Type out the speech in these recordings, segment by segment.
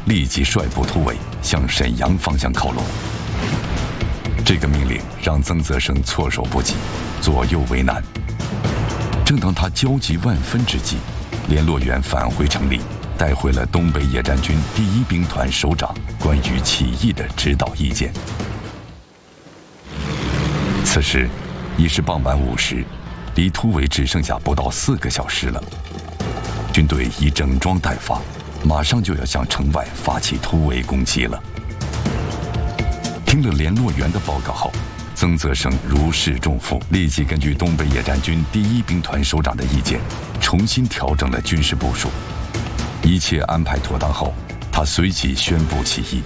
立即率部突围，向沈阳方向靠拢。这个命令让曾泽生措手不及，左右为难。正当他焦急万分之际，联络员返回城里，带回了东北野战军第1兵团首长关于起义的指导意见。此时已是傍晚5时，离突围只剩下不到4个小时了。军队已整装待发，马上就要向城外发起突围攻击了。听了联络员的报告后，曾泽生如释重负，立即根据东北野战军第1兵团首长的意见，重新调整了军事部署。一切安排妥当后，他随即宣布起义。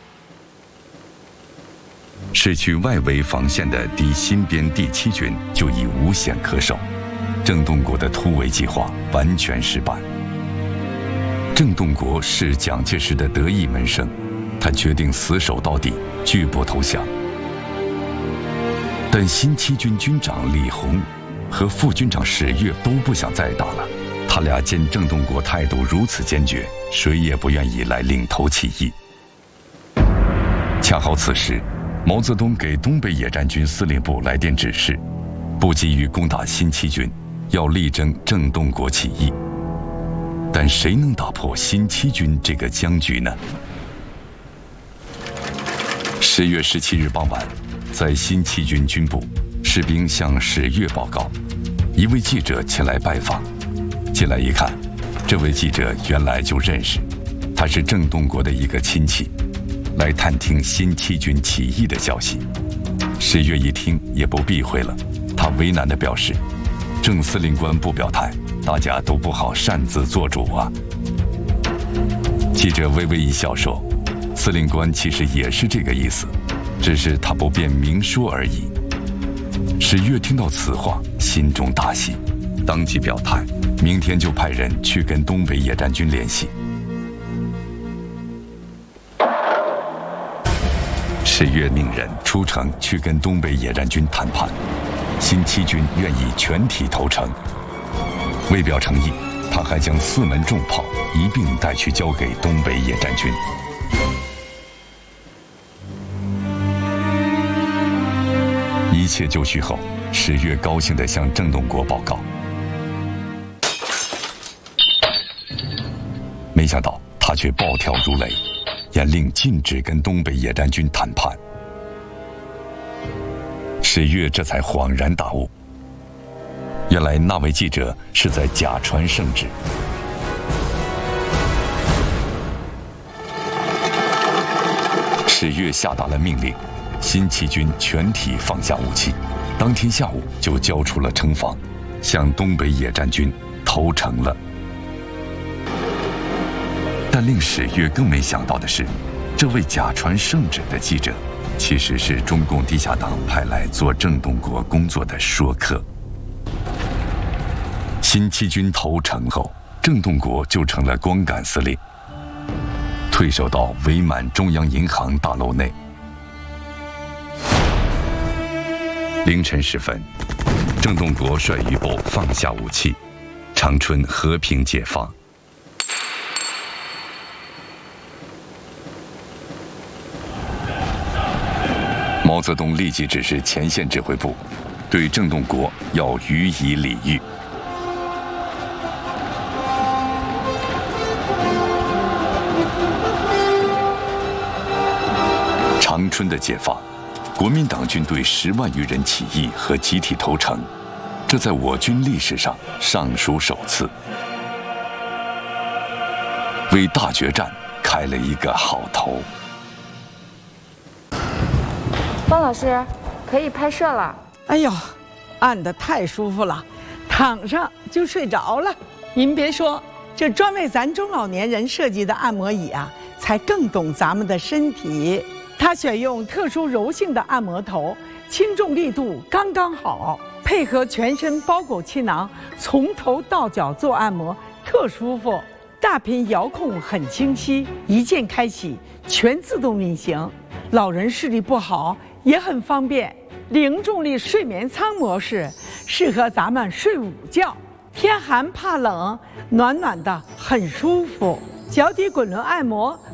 失去外围防线的新编第7军就已无险可守，郑洞国的突围计划完全失败。郑洞国是蒋介石的得意门生，他决定死守到底，拒不投降。但新7军军长李鸿和副军长史悦都不想再打了，他俩见郑洞国态度如此坚决，谁也不愿意来领头起义。恰好此时，毛泽东给东北野战军司令部来电指示，不急于攻打新7军，要力争郑洞国起义。但谁能打破新7军这个僵局呢？10月17日傍晚，在新7军军部，士兵向史悦报告，一位记者前来拜访。进来一看，这位记者原来就认识，他是郑洞国的一个亲戚，来探听新7军起义的消息。史悦一听也不避讳了，他为难地表示，郑司令官不表态，大家都不好擅自做主啊。记者微微一笑说，司令官其实也是这个意思，只是他不便明说而已。史悦听到此话，心中大喜，当即表态，明天就派人去跟东北野战军联系。史悦命人出城去跟东北野战军谈判，新7军愿意全体投诚。为表诚意，他还将4门重炮一并带去交给东北野战军。一切就绪后，史悦高兴地向郑洞国报告。没想到他却暴跳如雷，严令禁止跟东北野战军谈判。史悦这才恍然大悟，原来那位记者是在假传圣旨。史悦下达了命令，新7军全体放下武器，当天下午就交出了城防，向东北野战军投诚了。但令史悦更没想到的是，这位假传圣旨的记者，其实是中共地下党派来做郑洞国工作的说客。新7军投诚后，郑洞国就成了光杆司令，退守到伪满中央银行大楼内。凌晨时分，郑洞国率余部放下武器，长春和平解放。毛泽东立即指示前线指挥部，对郑洞国要予以礼遇。长春的解放，国民党军队10万余人起义和集体投诚，这在我军历史上尚属首次，为大决战开了一个好头。 方老师，可以拍摄了。 哎呦，按得太舒服了，躺上就睡着了。您别说，这专为咱中老年人设计的按摩椅啊，才更懂咱们的身体。它选用特殊柔性的按摩头，轻重力度刚刚好，配合全身包裹气囊，从头到脚做按摩，特舒服。大屏遥控很清晰，一键开启，全自动运行。老人视力不好也很方便。零重力睡眠舱模式适合咱们睡午觉，天寒怕冷，暖暖的很舒服。脚底滚轮按摩